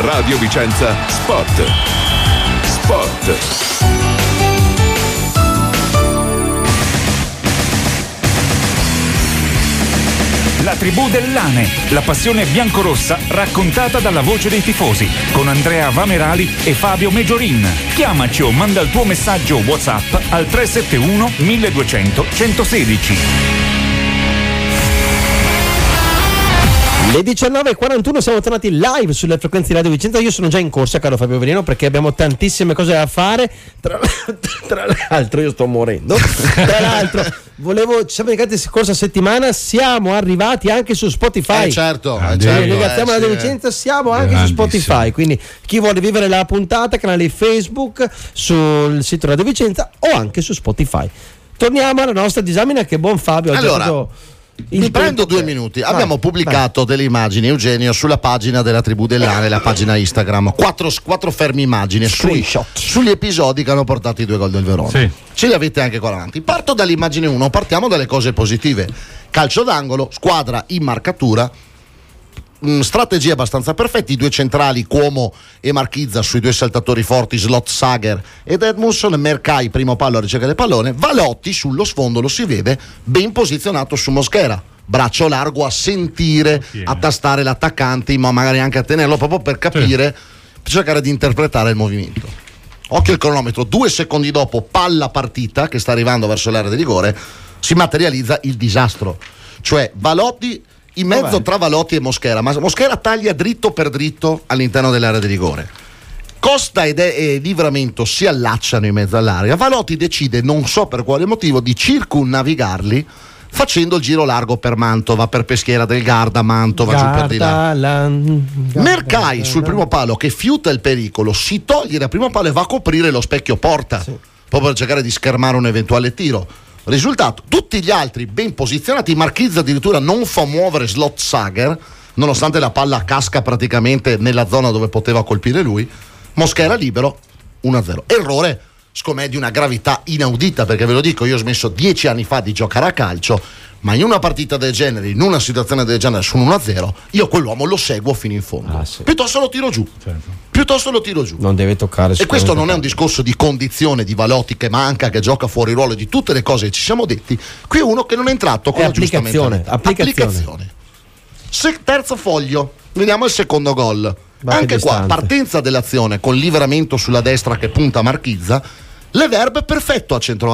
Radio Vicenza Sport. La tribù dell'Ane, la passione biancorossa raccontata dalla voce dei tifosi, con Andrea Vamerali e Fabio Meggiorin. Chiamaci o manda il tuo messaggio WhatsApp al 371 1200 116. Le 19.41 siamo tornati live sulle frequenze di Radio Vicenza. Io sono già in corsa, caro Fabio Veneno, perché abbiamo tantissime cose da fare. Tra l'altro io sto morendo. Tra l'altro ci siamo dedicati la scorsa settimana, siamo arrivati anche su Spotify. Certo. Ringraziamo Radio Vicenza, siamo anche su Spotify, quindi chi vuole vivere la puntata, canale Facebook, sul sito Radio Vicenza o anche su Spotify. Torniamo alla nostra disamina, che buon Fabio. Allora, mi prendo 2 minuti. Abbiamo pubblicato delle immagini, Eugenio, sulla pagina della tribù dell'Ane, la pagina Instagram. 4 ferme immagini sugli episodi che hanno portato i 2 gol del Verona. Sì. Ce li avete anche qua davanti. Parto dall'immagine 1, partiamo dalle cose positive. Calcio d'angolo, squadra in marcatura, strategie abbastanza perfette, i 2 centrali Cuomo e Marchizza sui 2 saltatori forti Slot-Sager ed Edmundson, Mercai primo palo a ricerca del pallone, Valotti sullo sfondo, lo si vede, ben posizionato su Mosquera, braccio largo a sentire, a tastare l'attaccante, ma magari anche a tenerlo proprio per capire, per cercare di interpretare il movimento. Occhio al cronometro, 2 secondi dopo, palla partita che sta arrivando verso l'area di rigore, si materializza il disastro, cioè Valotti in mezzo tra Valotti e Mosquera, ma Mosquera taglia dritto per dritto all'interno dell'area di rigore. Costa e Livramento si allacciano in mezzo all'area. Valotti decide, non so per quale motivo, di circunnavigarli facendo il giro largo per Mantova, per Peschiera del Garda, Mantova giù per di là. Mercai sul primo palo che fiuta il pericolo, si toglie dal primo palo e va a coprire lo specchio porta, proprio per cercare di schermare un eventuale tiro. Risultato, tutti gli altri ben posizionati, Marchizza addirittura non fa muovere Slot-Sager nonostante la palla casca praticamente nella zona dove poteva colpire lui. Mosquera libero, 1-0. Errore secondo me di una gravità inaudita, perché ve lo dico, io ho smesso 10 anni fa di giocare a calcio, ma in una partita del genere, in una situazione del genere su 1-0, io quell'uomo lo seguo fino in fondo, piuttosto lo tiro giù, non deve toccare. E questo non è un discorso di condizione di Valotti che manca, che gioca fuori ruolo, di tutte le cose che ci siamo detti. Qui è uno che non è entrato con la giusta applicazione. Terzo foglio, vediamo il secondo gol. Anche qua partenza dell'azione con Livramento sulla destra che punta Marchizza, Leverbe perfetto a centro